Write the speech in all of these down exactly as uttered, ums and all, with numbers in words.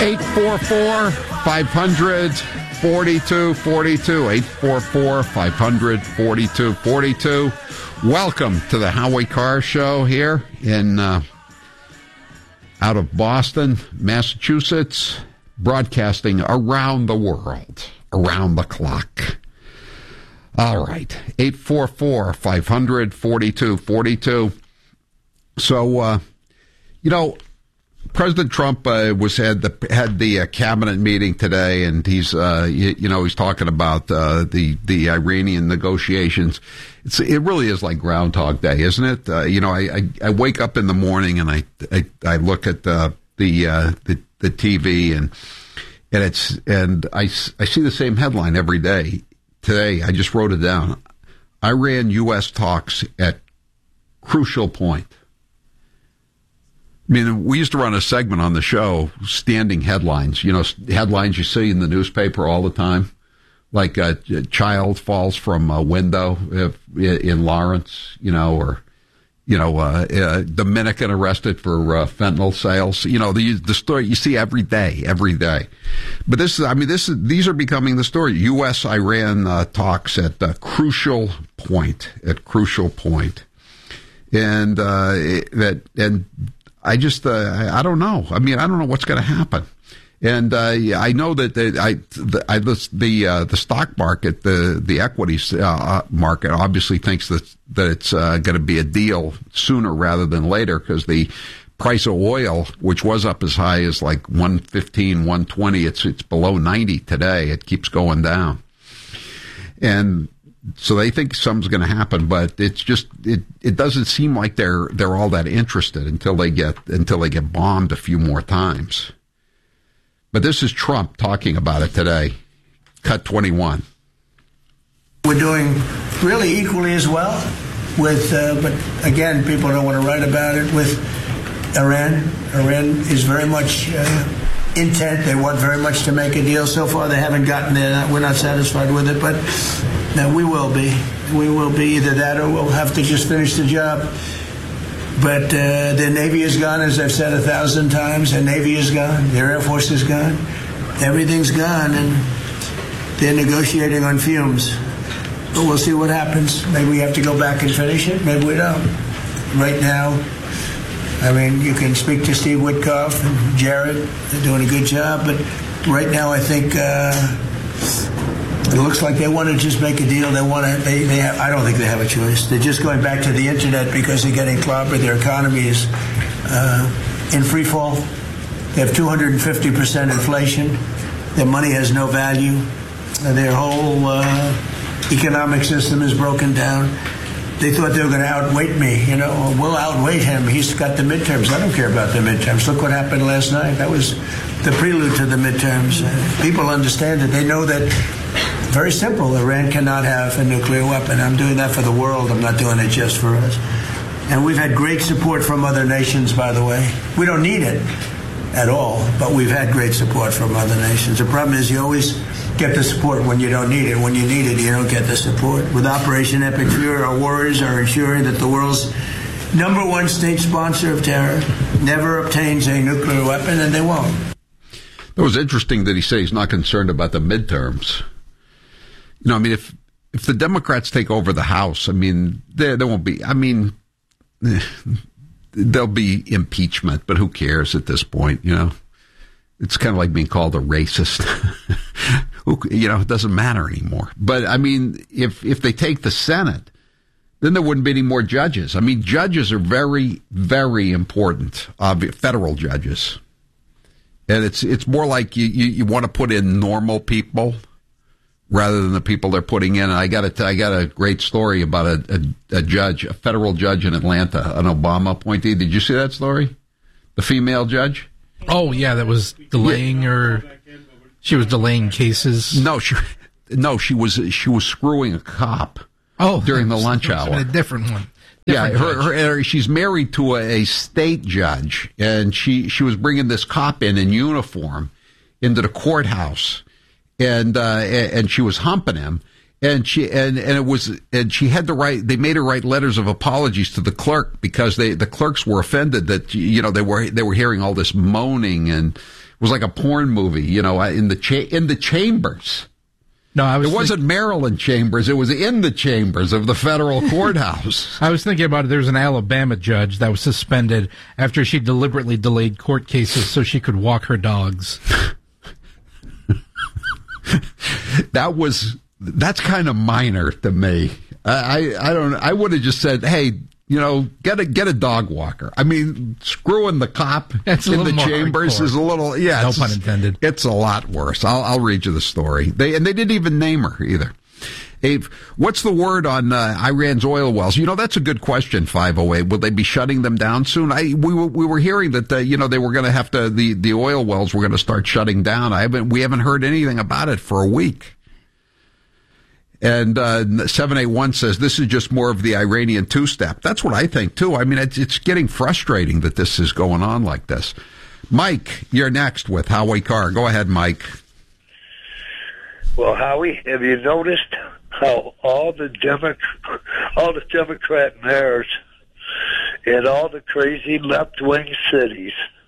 eight four four, five hundred, forty-two forty-two. eight four four, five hundred, forty-two forty-two. Welcome to the Howie Carr Show here in uh, out of Boston, Massachusetts, broadcasting around the world, around the clock. All right, eight four four, five hundred, forty-two forty-two. So, uh, you know, President Trump uh, was had the had the uh, cabinet meeting today, and he's uh, you, you know he's talking about uh, the the Iranian negotiations. It's, it really is like Groundhog Day, isn't it? Uh, you know, I, I, I wake up in the morning and I I, I look at the the, uh, the the T V and and it's and I, I see the same headline every day. Today I just wrote it down: Iran U S talks at crucial point. I mean, we used to run a segment on the show, standing headlines, you know, headlines you see in the newspaper all the time, like a, a child falls from a window if, in Lawrence, you know, or, you know, uh, uh, Dominican arrested for uh, fentanyl sales. You know, the the story you see every day, every day. But this is, I mean, this is, these are becoming the story. U S Iran uh, talks at a crucial point, at crucial point. And uh, that, and, I just, uh, I don't know. I mean, I don't know what's going to happen. And uh, I know that the, I, the, I, the, uh, the stock market, the, the equities uh, market obviously thinks that, that it's uh, going to be a deal sooner rather than later, because the price of oil, which was up as high as like one fifteen, one twenty, it's, it's below ninety today. It keeps going down. And so they think something's going to happen, but it's just it, it doesn't seem like they're they're all that interested until they get until they get bombed a few more times. But this is Trump talking about it today. Cut twenty-one. We're doing really equally as well with, uh, but again, people don't want to write about it with Iran. Iran is very much uh, intent. They want very much to make a deal. So far, they haven't gotten there. We're not satisfied with it, but. Now, we will be. We will be either that or we'll have to just finish the job. But uh, their Navy is gone, as I've said a thousand times. Their Navy is gone. Their Air Force is gone. Everything's gone, and they're negotiating on fumes. But we'll see what happens. Maybe we have to go back and finish it. Maybe we don't. Right now, I mean, you can speak to Steve Witkoff and Jared. They're doing a good job. But right now, I think... Uh, It looks like they want to just make a deal. They want to. They. They have, I don't think they have a choice. They're just going back to the internet because they're getting clobbered. Their economy is uh, in free fall. They have two hundred fifty percent inflation. Their money has no value. Their whole uh, economic system is broken down. They thought they were going to outweight me. You know, we'll outweight him. He's got the midterms. I don't care about the midterms. Look what happened last night. That was the prelude to the midterms. Uh, people understand it. They know that. Very simple. Iran cannot have a nuclear weapon. I'm doing that for the world. I'm not doing it just for us. And we've had great support from other nations, by the way. We don't need it at all, but we've had great support from other nations. The problem is you always get the support when you don't need it. When you need it, you don't get the support. With Operation Epic Fury, our warriors are ensuring that the world's number one state sponsor of terror never obtains a nuclear weapon, and they won't. It was interesting that he said he's not concerned about the midterms. You know, I mean, if if the Democrats take over the House, I mean, there there won't be. I mean, there'll be impeachment, but who cares at this point? You know, it's kind of like being called a racist. You know, it doesn't matter anymore. But I mean, if if they take the Senate, then there wouldn't be any more judges. I mean, judges are very, very important. Uh, federal judges, and it's it's more like you you, you want to put in normal people rather than the people they're putting in. And I got a, I got a great story about a, a, a judge, a federal judge in Atlanta, an Obama appointee. Did you see that story? The female judge? Oh, yeah, that was delaying yeah. or she was delaying cases. No, she no, she was she was screwing a cop oh, during the lunch was, hour. A different one. Different yeah, her, her, her, she's married to a, a state judge, and she, she was bringing this cop in in uniform into the courthouse. And, uh, and she was humping him, and she, and, and it was, and she had to write, they made her write letters of apologies to the clerk because they, the clerks were offended that, you know, they were, they were hearing all this moaning and was like a porn movie, you know, in the cha- in the chambers. No, I was. It wasn't think- Maryland chambers; it was in the chambers of the federal courthouse. I was thinking about it. There's an Alabama judge that was suspended after she deliberately delayed court cases so she could walk her dogs. That was that's kind of minor to me. I I, I don't. I would have just said, hey, you know, get a get a dog walker. I mean, screwing the cop That's a in the little more chambers hardcore. is a little yeah. No it's- pun intended. It's a lot worse. I'll I'll read you the story. They and they didn't even name her either. Abe, what's the word on uh, Iran's oil wells? You know, that's a good question. five oh eight. Will they be shutting them down soon? I we were we were hearing that uh, you know they were going to have to the the oil wells were going to start shutting down. I haven't we haven't heard anything about it for a week. And uh, seven eight one says this is just more of the Iranian two-step. That's what I think, too. I mean, it's, it's getting frustrating that this is going on like this. Mike, you're next with Howie Carr. Go ahead, Mike. Well, Howie, have you noticed how all the Demo- all the Democrat mayors in all the crazy left-wing cities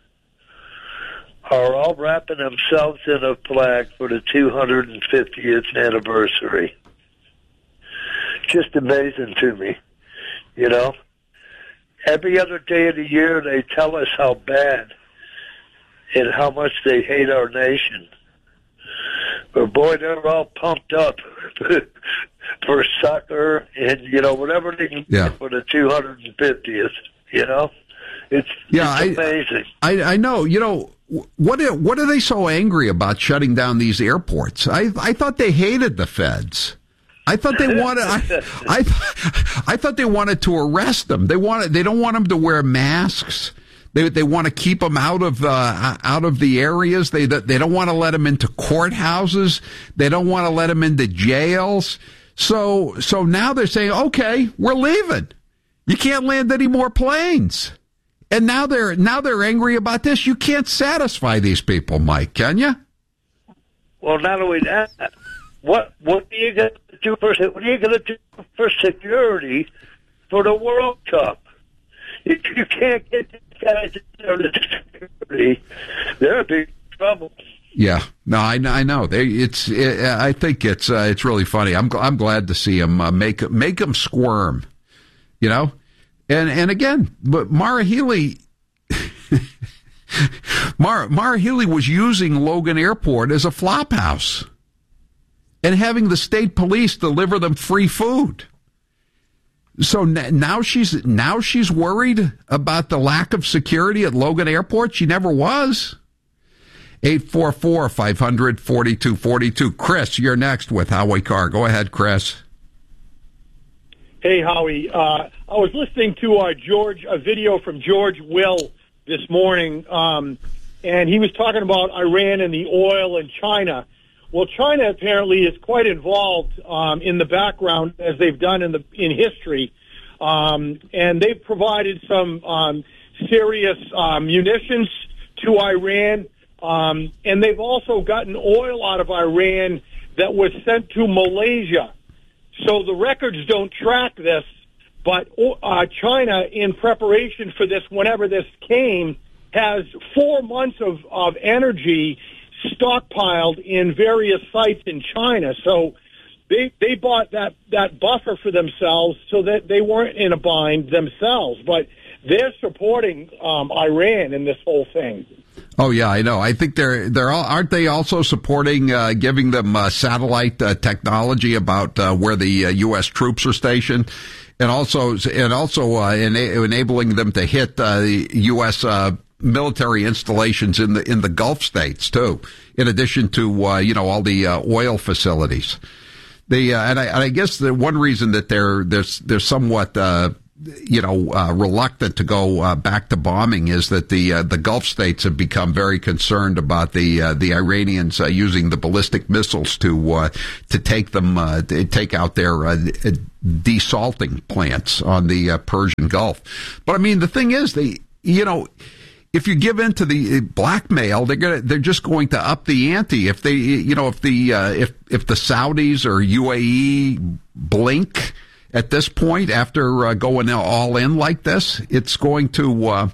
are all wrapping themselves in a flag for the two hundred fiftieth anniversary? Just amazing to me, you know. Every other day of the year they tell us how bad and how much they hate our nation. But boy, they're all pumped up for soccer and, you know, whatever they can Yeah. get for the two hundred fiftieth, you know. It's, Yeah, it's I- amazing. I, I know. You know, what are, what are they so angry about shutting down these airports? I, I thought they hated the feds. I thought they wanted. I, I, I thought they wanted to arrest them. They wanted. They don't want them to wear masks. They they want to keep them out of uh, out of the areas. They they don't want to let them into courthouses. They don't want to let them into jails. So so now they're saying, okay, we're leaving. You can't land any more planes. And now they're now they're angry about this. You can't satisfy these people, Mike, can you? Well, not only that, what what are you going to do for what are you going to do for security for the World Cup? If you can't get these guys in there to security, they're in big trouble. Yeah, no, I, I know. They, it's. It, I think it's. Uh, it's really funny. I'm. I'm glad to see them uh, make make them squirm. You know, and and again, but Mara Healy. Mara, Mara Healy was using Logan Airport as a flop house and having the state police deliver them free food. So n- now she's now she's worried about the lack of security at Logan Airport. She never was. eight four four, five hundred, forty-two forty-two. Chris, you're next with Howie Carr. Go ahead, Chris. Hey, Howie. Uh, I was listening to uh, George, a video from George Will this morning, um, and he was talking about Iran and the oil and China. Well, China apparently is quite involved um, in the background, as they've done in the in history, um, and they've provided some um, serious uh, munitions to Iran, um, and they've also gotten oil out of Iran that was sent to Malaysia. So the records don't track this, but uh, China, in preparation for this, whenever this came, has four months of, of energy stockpiled in various sites in China. So they they bought that, that buffer for themselves so that they weren't in a bind themselves. But they're supporting um, Iran in this whole thing. Oh yeah, I know. I think they're they're all, aren't they also supporting uh, giving them uh, satellite uh, technology about uh, where the uh, U S troops are stationed, and also and also uh, ena- enabling them to hit uh, the U S uh, military installations in the in the Gulf states too. In addition to uh, you know all the uh, oil facilities, the uh, and I and I guess the one reason that they're they're they're somewhat. Uh, you know, uh, reluctant to go uh, back to bombing is that the uh, the Gulf states have become very concerned about the uh, the Iranians uh, using the ballistic missiles to uh, to take them uh, to take out their uh, desalting plants on the uh, Persian Gulf. But I mean, the thing is, they you know. If you give in to the blackmail, they're gonna, they're just going to up the ante. If they, you know, if the, uh, if, if the Saudis or U A E blink at this point after uh, going all in like this, it's going to, uh,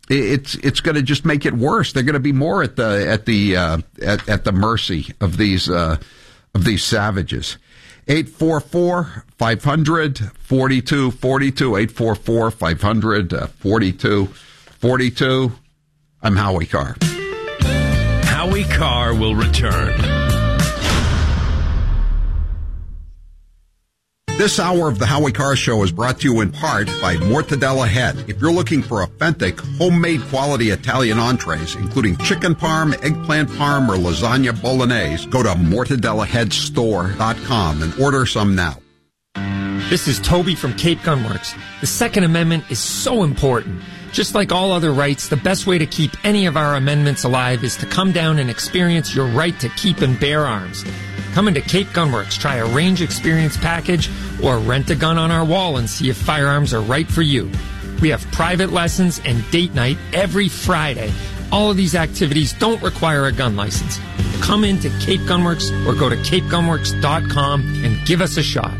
it's it's going to just make it worse. They're going to be more at the at the uh, at, at the mercy of these uh, of these savages. eight four four, five hundred, forty-two forty-two, eight four four, five hundred, forty-two forty-two. I'm Howie Carr. Howie Carr will return. This hour of the Howie Carr Show is brought to you in part by Mortadella Head. If you're looking for authentic, homemade quality Italian entrees, including chicken parm, eggplant parm, or lasagna bolognese, go to mortadella head store dot com and order some now. This is Toby from Cape Gunworks. The Second Amendment is so important. Just like all other rights, the best way to keep any of our amendments alive is to come down and experience your right to keep and bear arms. Come into Cape Gunworks, try a range experience package, or rent a gun on our wall and see if firearms are right for you. We have private lessons and date night every Friday. All of these activities don't require a gun license. Come into Cape Gunworks or go to cape gunworks dot com and give us a shot.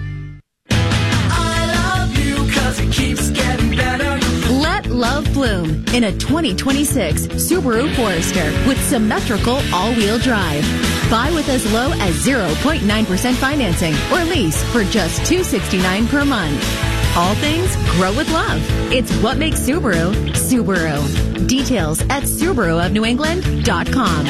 I love you 'cause it keeps getting better. Let love bloom in a twenty twenty-six Subaru Forester with symmetrical all-wheel drive. Buy with as low as zero point nine percent financing or lease for just two hundred sixty-nine dollars per month. All things grow with love. It's what makes Subaru, Subaru. Details at Subaru of New England dot com.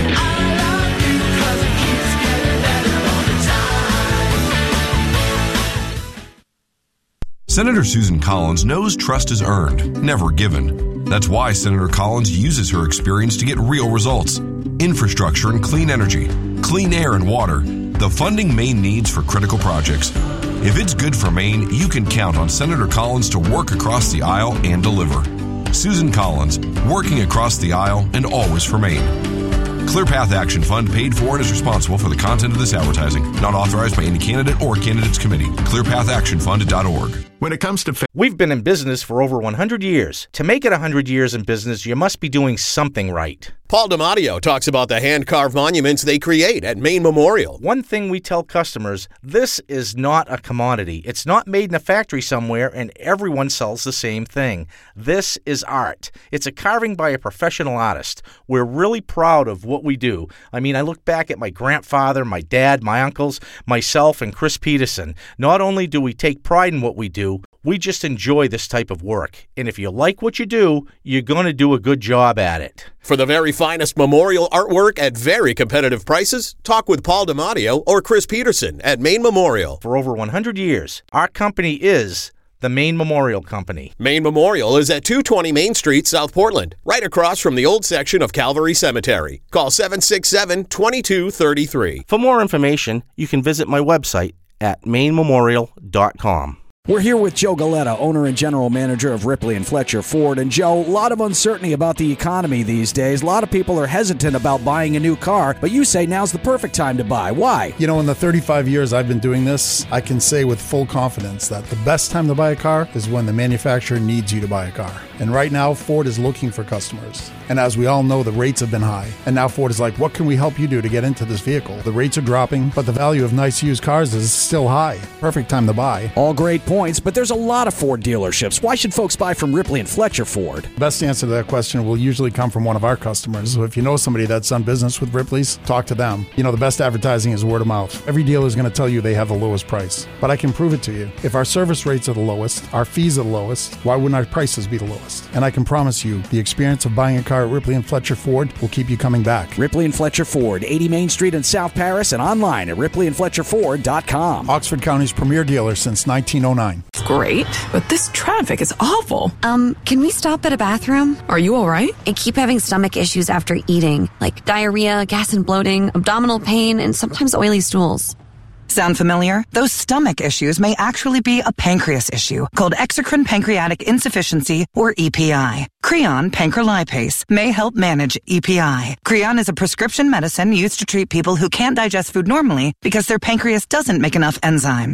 Senator Susan Collins knows trust is earned, never given. That's why Senator Collins uses her experience to get real results. Infrastructure and clean energy, clean air and water, the funding Maine needs for critical projects. If it's good for Maine, you can count on Senator Collins to work across the aisle and deliver. Susan Collins, working across the aisle and always for Maine. ClearPath Action Fund paid for and is responsible for the content of this advertising. Not authorized by any candidate or candidates committee. clear path action fund dot org. When it comes to... Fa- We've been in business for over one hundred years. To make it one hundred years in business, you must be doing something right. Paul DiMatteo talks about the hand-carved monuments they create at Maine Memorial. One thing we tell customers, this is not a commodity. It's not made in a factory somewhere and everyone sells the same thing. This is art. It's a carving by a professional artist. We're really proud of what we do. I mean, I look back at my grandfather, my dad, my uncles, myself, and Chris Peterson. Not only do we take pride in what we do, we just enjoy this type of work. And if you like what you do, you're going to do a good job at it. For the very finest memorial artwork at very competitive prices, talk with Paul DiMatteo or Chris Peterson at Maine Memorial. For over one hundred years, our company is the Maine Memorial Company. Maine Memorial is at two twenty Main Street, South Portland, right across from the old section of Calvary Cemetery. Call seven six seven, two two three three. For more information, you can visit my website at maine memorial dot com. We're here with Joe Galetta, owner and general manager of Ripley and Fletcher Ford. And Joe, a lot of uncertainty about the economy these days. A lot of people are hesitant about buying a new car, but you say now's the perfect time to buy. Why? You know, in the thirty-five years I've been doing this, I can say with full confidence that the best time to buy a car is when the manufacturer needs you to buy a car. And right now, Ford is looking for customers. And as we all know, the rates have been high. And now Ford is like, what can we help you do to get into this vehicle? The rates are dropping, but the value of nice used cars is still high. Perfect time to buy. All great points, but there's a lot of Ford dealerships. Why should folks buy from Ripley and Fletcher Ford? The best answer to that question will usually come from one of our customers. So if you know somebody that's done business with Ripley's, talk to them. You know, the best advertising is word of mouth. Every dealer is going to tell you they have the lowest price. But I can prove it to you. If our service rates are the lowest, our fees are the lowest, why wouldn't our prices be the lowest? And I can promise you, the experience of buying a car at Ripley and Fletcher Ford will keep you coming back. Ripley and Fletcher Ford, eighty Main Street in South Paris, and online at ripley and fletcher ford dot com. Oxford County's premier dealer since nineteen oh nine. Great, but this traffic is awful. Um, can we stop at a bathroom? Are you all right? I keep having stomach issues after eating, like diarrhea, gas and bloating, abdominal pain, and sometimes oily stools. Sound familiar? Those stomach issues may actually be a pancreas issue called exocrine pancreatic insufficiency, or E P I. Creon Pancrelipase may help manage E P I. Creon is a prescription medicine used to treat people who can't digest food normally because their pancreas doesn't make enough enzymes.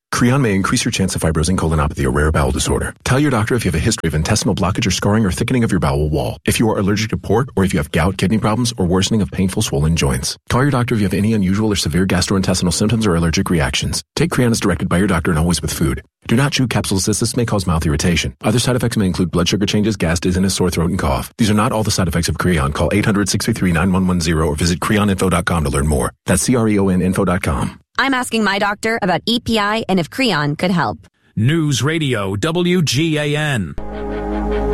Creon may increase your chance of fibrosing colonopathy or rare bowel disorder. Tell your doctor if you have a history of intestinal blockage or scarring or thickening of your bowel wall, if you are allergic to pork, or if you have gout, kidney problems, or worsening of painful swollen joints. Call your doctor if you have any unusual or severe gastrointestinal symptoms or allergic reactions. Take Creon as directed by your doctor and always with food. Do not chew capsules as this may cause mouth irritation. Other side effects may include blood sugar changes, gas, dizziness, sore throat, and cough. These are not all the side effects of Creon. Call eight hundred, six three three, nine one one zero or visit creon info dot com to learn more. That's C R E O N info dot com. I'm asking my doctor about E P I and if Creon could help. News Radio W G A N.